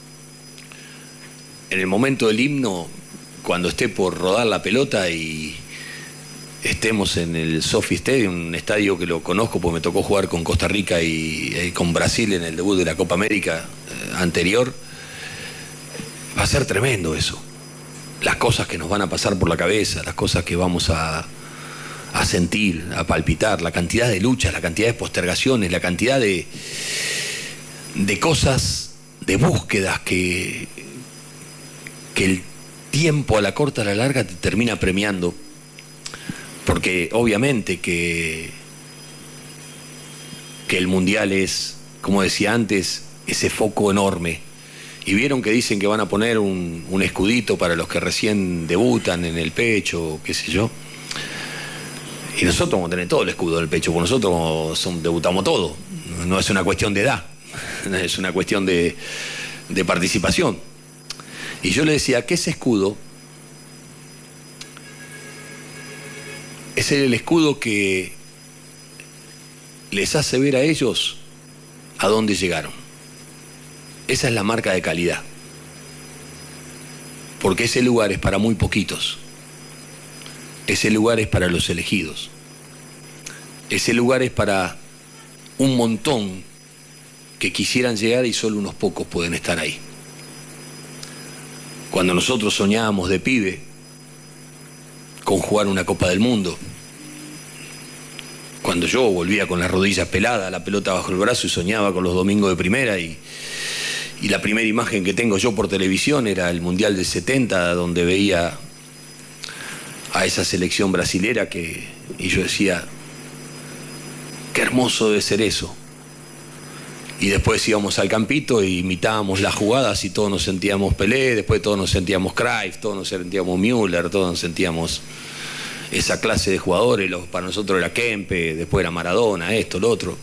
en el momento del himno, cuando esté por rodar la pelota y estemos en el Sophie Stadium, un estadio que lo conozco porque me tocó jugar con Costa Rica y con Brasil en el debut de la Copa América anterior, va a ser tremendo eso. Las cosas que nos van a pasar por la cabeza, las cosas que vamos a sentir, a palpitar, la cantidad de luchas, la cantidad de postergaciones, la cantidad de cosas, de búsquedas que el tiempo a la corta, a la larga te termina premiando, porque obviamente que el Mundial es, como decía antes, ese foco enorme. Y vieron que dicen que van a poner un escudito para los que recién debutan en el pecho, qué sé yo. Y nosotros vamos a tener todo el escudo en el pecho, porque nosotros debutamos todo. No es una cuestión de edad, es una cuestión de participación. Y yo le decía que ese escudo es el escudo que les hace ver a ellos a dónde llegaron. Esa es la marca de calidad. Porque ese lugar es para muy poquitos. Ese lugar es para los elegidos. Ese lugar es para un montón que quisieran llegar y solo unos pocos pueden estar ahí. Cuando nosotros soñábamos de pibe con jugar una Copa del Mundo, cuando yo volvía con las rodillas peladas, la pelota bajo el brazo y soñaba con los domingos de primera, y la primera imagen que tengo yo por televisión era el Mundial del 70, donde veía a esa selección brasilera y yo decía, qué hermoso debe ser eso. Y después íbamos al campito y imitábamos las jugadas y todos nos sentíamos Pelé, después todos nos sentíamos Cruyff, todos nos sentíamos Müller, todos nos sentíamos esa clase de jugadores. Para nosotros era Kempe, después era Maradona, esto, lo otro.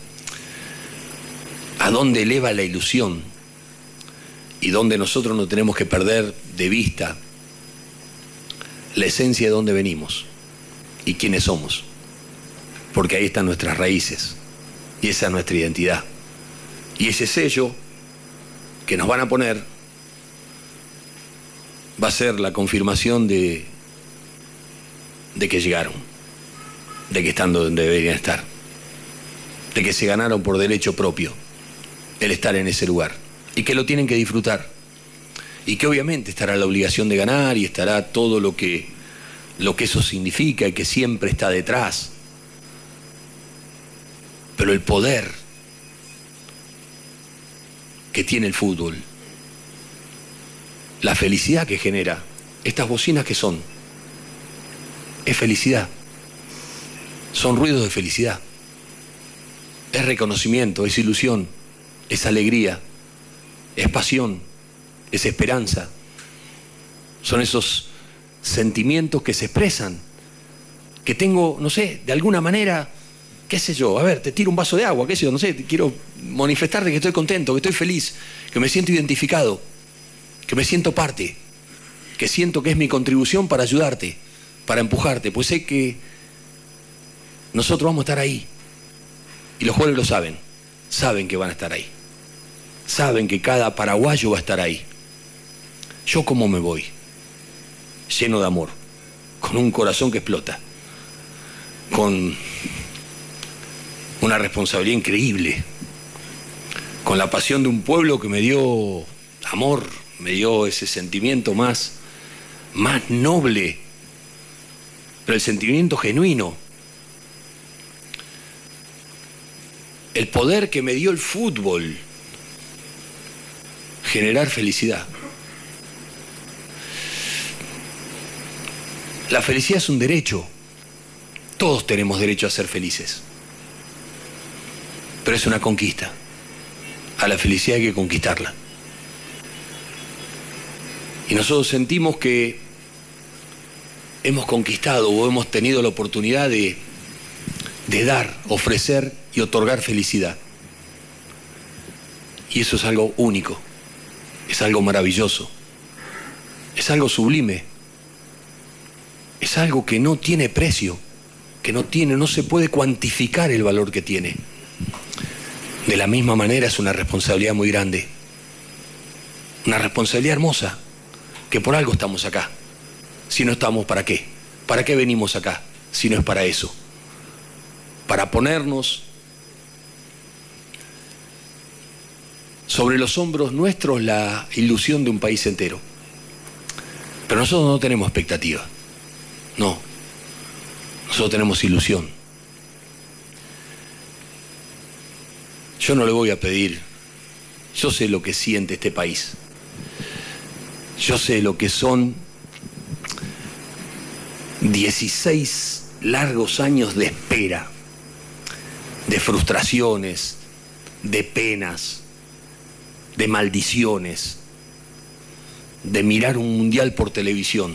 ¿A dónde eleva la ilusión? Y donde nosotros no tenemos que perder de vista la esencia de dónde venimos y quiénes somos. Porque ahí están nuestras raíces y esa es nuestra identidad. Y ese sello que nos van a poner va a ser la confirmación de que llegaron, de que están donde deberían estar, de que se ganaron por derecho propio el estar en ese lugar y que lo tienen que disfrutar y que obviamente estará la obligación de ganar y estará todo lo que eso significa y que siempre está detrás, pero el poder que tiene el fútbol, la felicidad que genera, estas bocinas que son, es felicidad, son ruidos de felicidad, es reconocimiento, es ilusión, es alegría, es pasión, es esperanza, son esos sentimientos que se expresan, que tengo, no sé, de alguna manera, qué sé yo, a ver, te tiro un vaso de agua, qué sé yo, no sé, quiero manifestarte que estoy contento, que estoy feliz, que me siento identificado, que me siento parte, que siento que es mi contribución para ayudarte, para empujarte, pues sé que nosotros vamos a estar ahí. Y los jugadores lo saben que van a estar ahí. Saben que cada paraguayo va a estar ahí. Yo cómo me voy, lleno de amor, con un corazón que explota, con una responsabilidad increíble, con la pasión de un pueblo que me dio amor, me dio ese sentimiento más noble, pero el sentimiento genuino, el poder que me dio el fútbol, generar felicidad. La felicidad es un derecho, todos tenemos derecho a ser felices. pero es una conquista. A la felicidad hay que conquistarla. Y nosotros sentimos que hemos conquistado o hemos tenido la oportunidad de dar, ofrecer y otorgar felicidad. Y eso es algo único, es algo maravilloso, es algo sublime, es algo que no tiene precio, no se puede cuantificar el valor que tiene. De la misma manera es una responsabilidad muy grande, una responsabilidad hermosa, que por algo estamos acá. Si no estamos, ¿para qué? ¿Para qué venimos acá? Si no es para eso. Para ponernos sobre los hombros nuestros la ilusión de un país entero. Pero nosotros no tenemos expectativa. No. Nosotros tenemos ilusión. Yo no le voy a pedir. Yo sé lo que siente este país. Yo sé lo que son 16 largos años de espera, de frustraciones, de penas, de maldiciones, de mirar un mundial por televisión.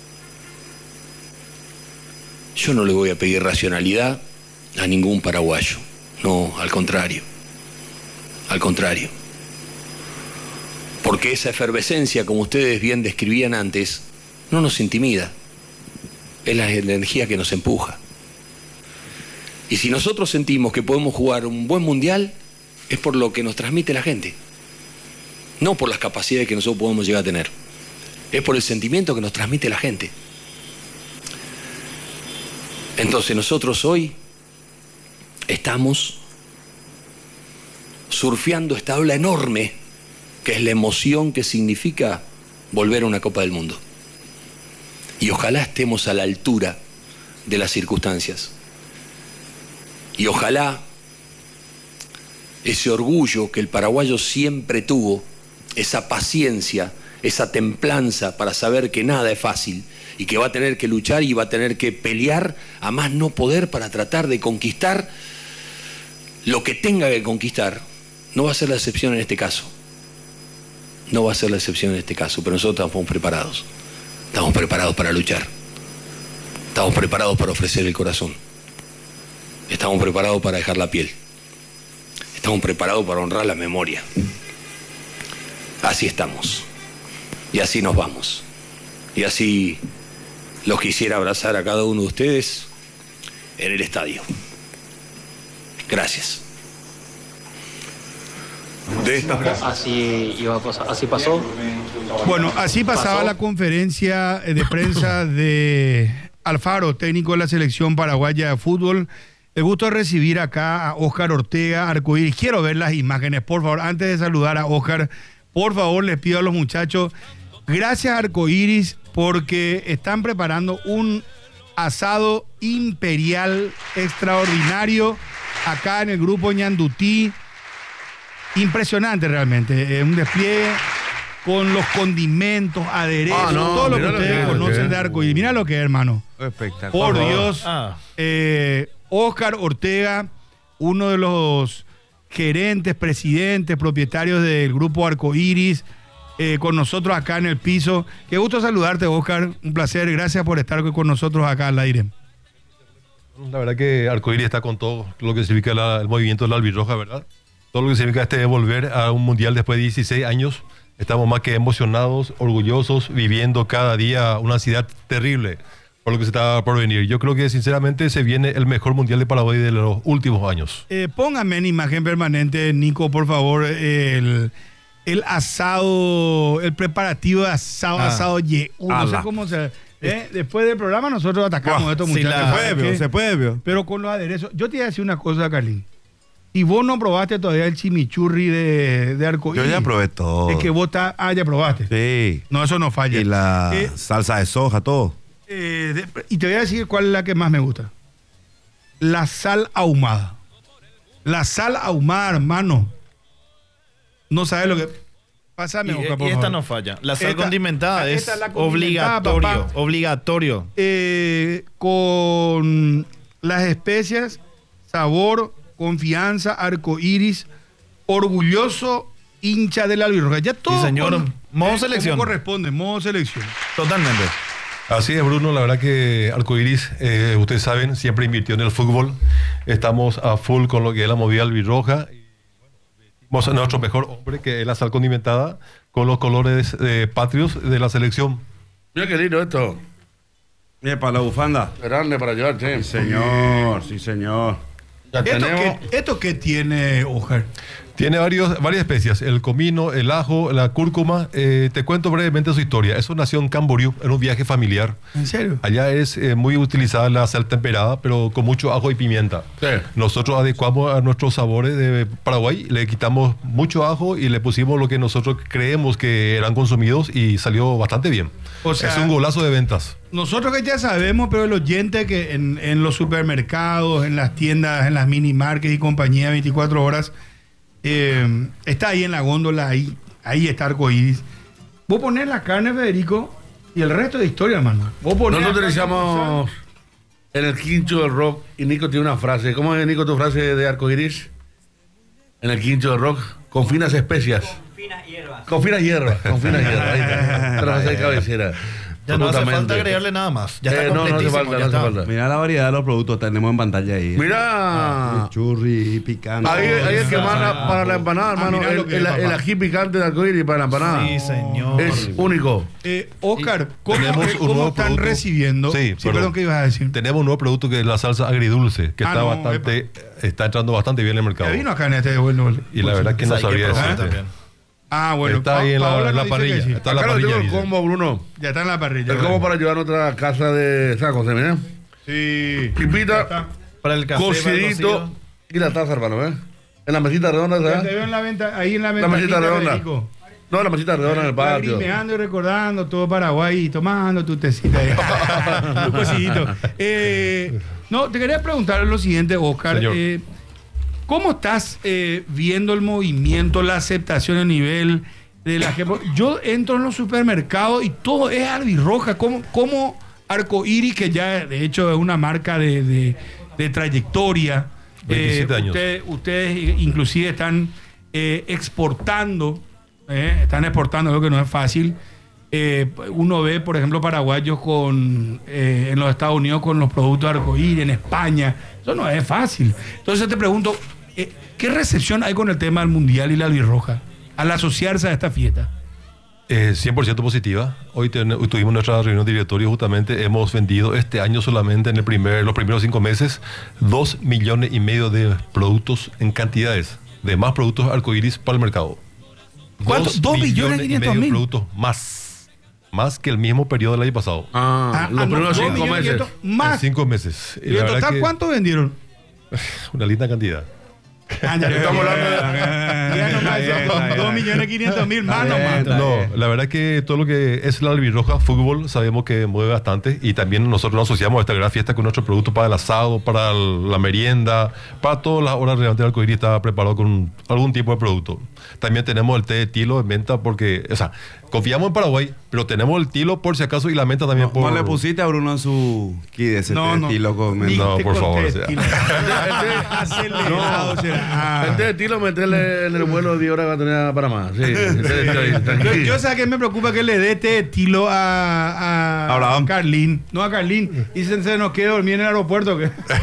Yo no le voy a pedir racionalidad a ningún paraguayo. No, al contrario. Al contrario. Porque esa efervescencia, como ustedes bien describían antes, no nos intimida. Es la energía que nos empuja. Y si nosotros sentimos que podemos jugar un buen mundial, es por lo que nos transmite la gente. No por las capacidades que nosotros podemos llegar a tener. Es por el sentimiento que nos transmite la gente. Entonces nosotros hoy estamos surfeando esta ola enorme que es la emoción que significa volver a una Copa del Mundo. Y ojalá estemos a la altura de las circunstancias. Y ojalá ese orgullo que el paraguayo siempre tuvo, esa paciencia, esa templanza para saber que nada es fácil y que va a tener que luchar y va a tener que pelear a más no poder para tratar de conquistar lo que tenga que conquistar, no va a ser la excepción en este caso. No va a ser la excepción en este caso, pero nosotros estamos preparados. Estamos preparados para luchar. Estamos preparados para ofrecer el corazón. Estamos preparados para dejar la piel. Estamos preparados para honrar la memoria. Así estamos. Y así nos vamos. Y así los quisiera abrazar a cada uno de ustedes en el estadio. Gracias. De esta forma. Así iba a pasar, así pasó. Bueno, así pasaba la conferencia de prensa de Alfaro, técnico de la selección paraguaya de fútbol. El gusto de recibir acá a Óscar Ortega, Arcoíris. Quiero ver las imágenes, por favor. Antes de saludar a Óscar, por favor, les pido a los muchachos, gracias Arcoíris, porque están preparando un asado imperial extraordinario acá en el grupo Ñandutí. Impresionante realmente, un despliegue con los condimentos, aderezos, todo lo que ustedes conocen de Arcoíris. Mira lo que es, hermano. Espectacular. Por Dios. Óscar Ortega, uno de los gerentes, presidentes, propietarios del grupo Arcoíris, con nosotros acá en el piso. Qué gusto saludarte, Óscar. Un placer. Gracias por estar con nosotros acá al aire. La verdad que Arcoíris está con todo lo que significa el movimiento de la albirroja, ¿verdad? Todo lo que significa volver a un mundial después de 16 años. Estamos más que emocionados, orgullosos, viviendo cada día una ansiedad terrible por lo que se está por venir. Yo creo que sinceramente se viene el mejor mundial de Paraguay de los últimos años. Póngame en imagen permanente, Nico, por favor, el asado, el preparativo de asado no sé cómo se... Después del programa nosotros atacamos a estos muchachos. Se puede. Pero con los aderezos. Yo te iba a decir una cosa, Carlín. Y vos no probaste todavía el chimichurri de Arcoíris. Yo ya probé todo. Es que vos ya probaste. Sí. No, eso no falla. Y la salsa de soja, todo. Y te voy a decir cuál es la que más me gusta. La sal ahumada. La sal ahumada, hermano. No sabes lo que... Pásame, Oscar, por y esta favor. no falla. La sal condimentada es obligatorio. Con las especias, sabor, Confianza, Arcoiris, orgulloso hincha del albirroja. Ya todo. Sí, señor. Modo selección. ¿Cómo corresponde? Modo selección. Totalmente. Así es, Bruno. La verdad que Arcoiris, ustedes saben, siempre invirtió en el fútbol. Estamos a full con lo que es la movida albirroja. Vamos a nuestro mejor hombre, que es la sal condimentada, con los colores patrios de la selección. Mira qué lindo esto. Mira, para la bufanda. Grande para llevar, che. Sí, señor, sí, señor. Ya tenemos. ¿Esto qué tiene, Oscar? Tiene varias especias, el comino, el ajo, la cúrcuma. Te cuento brevemente su historia. Eso nació en Camboriú, en un viaje familiar. ¿En serio? Allá es muy utilizada la sal temperada, pero con mucho ajo y pimienta. Sí. Nosotros adecuamos a nuestros sabores de Paraguay, le quitamos mucho ajo y le pusimos lo que nosotros creemos que eran consumidos y salió bastante bien. O sea, es un golazo de ventas. Nosotros que ya sabemos, pero el oyente que en los supermercados, en las tiendas, en las mini markets y compañía 24 horas... está ahí en la góndola, ahí está Arcoiris. Vos ponés la carne, Federico, y el resto de historia, hermano. Nosotros utilizamos en el quincho del rock y Nico tiene una frase. ¿Cómo es, Nico, tu frase de Arcoiris? En el quincho del rock, con finas especias. Con finas hierbas. Ahí está. Frase de cabecera. Ya no hace falta agregarle nada más. Ya está completísimo. No hace falta. Mira la variedad de los productos, tenemos en pantalla ahí. Mira. Churri, picante. Ahí el que manda para la empanada, hermano. El ají picante de Arcoiris para la empanada. Sí, señor. Es único. Oscar, ¿cómo nuevo están producto recibiendo? Sí, perdón, ¿qué ibas a decir? Tenemos un nuevo producto que es la salsa agridulce, que está entrando bastante bien en el mercado. Ya vino acá en este bueno. Y la verdad que no sabría decirte. Bueno, está ahí en la parrilla. Sí. Está en la Acá parrilla. tengo el combo, Bruno. Ya está en la parrilla. El combo para llevar a otra casa de San José, mira. Sí. Pipita, para el café, cocidito y la taza, hermano, ¿eh? En la mesita redonda, Ya ¿sabes? te veo en la venta, ahí en la venta. La mesita redonda. No, la mesita redonda en el patio. Lagrimeando y recordando todo Paraguay y tomando tu tecita ahí. Un cocidito. No, te quería preguntar lo siguiente, Oscar. ¿Cómo estás viendo el movimiento, la aceptación a nivel de la gente? Yo entro en los supermercados y todo es albirroja. ¿Cómo Arcoiris, que ya de hecho es una marca de trayectoria? 27 años. Ustedes inclusive están exportando, lo que no es fácil. Uno ve, por ejemplo, paraguayos en los Estados Unidos con los productos Arcoiris, en España. Eso no es fácil. Entonces te pregunto, ¿qué recepción hay con el tema del Mundial y la albirroja al asociarse a esta fiesta? 100% positiva. Hoy tuvimos nuestra reunión de directorio, justamente hemos vendido este año solamente en los primeros 5 meses 2,5 millones de productos en cantidades, de más productos Arcoiris para el mercado. ¿Cuánto? 2,500,000 productos más que el mismo periodo del año pasado. Los primeros 5 meses. Más. En 5 meses. ¿Y en total cuánto vendieron? Una linda cantidad. Estamos hablando de 2,500,000 más nomás. No, la verdad que todo lo que es la albirroja, fútbol, sabemos que mueve bastante y también nosotros nos asociamos a esta gran fiesta con nuestro producto para el asado, para la merienda, para todas las horas relevantes del Arcoiris está preparado con algún tipo de producto. También tenemos el té de tilo en venta porque, confiamos en Paraguay, pero tenemos el tilo por si acaso y la menta también por... ¿No le pusiste a Bruno en su kit ese té de tilo con menta? No, por favor. El té de tilo meterle en el vuelo de 10 horas que va a tener para más. Sí, yo sé que me preocupa que le dé té de tilo a Carlín. No a Carlín. Y se nos quede dormir en el aeropuerto.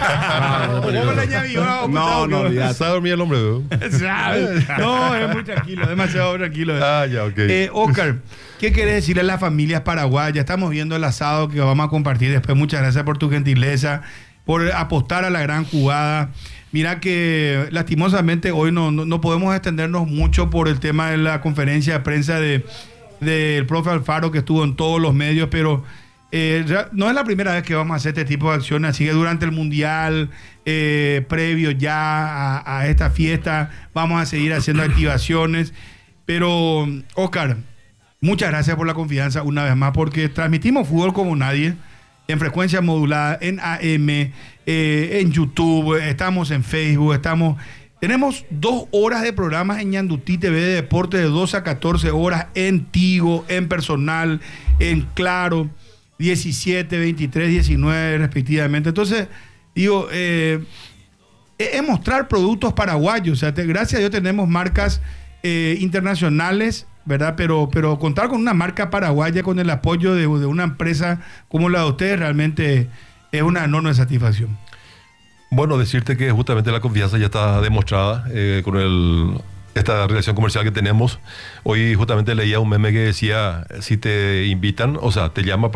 No, ya está dormido el hombre. No, es muy tranquilo, demasiado tranquilo. Ya, ok. Oscar, ¿qué querés decirle a las familias paraguayas? Estamos viendo el asado que vamos a compartir después. Muchas gracias por tu gentileza, por apostar a la gran jugada. Mira que lastimosamente hoy no podemos extendernos mucho por el tema de la conferencia de prensa del profe Alfaro, que estuvo en todos los medios, pero no es la primera vez que vamos a hacer este tipo de acciones, así que durante el Mundial, previo ya a esta fiesta, vamos a seguir haciendo activaciones. Pero, Oscar, muchas gracias por la confianza una vez más, porque transmitimos fútbol como nadie, en frecuencia modulada, en AM, en YouTube, estamos en Facebook, tenemos 2 horas de programas en Ñandutí TV de deporte de 12 a 14 horas en Tigo, en Personal, en Claro, 17, 23, 19 respectivamente. Entonces, digo, es es mostrar productos paraguayos. O sea, gracias a Dios tenemos marcas internacionales, ¿verdad? Pero contar con una marca paraguaya, con el apoyo de una empresa como la de ustedes, realmente es una enorme satisfacción. Bueno, decirte que justamente la confianza ya está demostrada con esta relación comercial que tenemos. Hoy justamente leía un meme que decía, si te invitan, o sea, te llama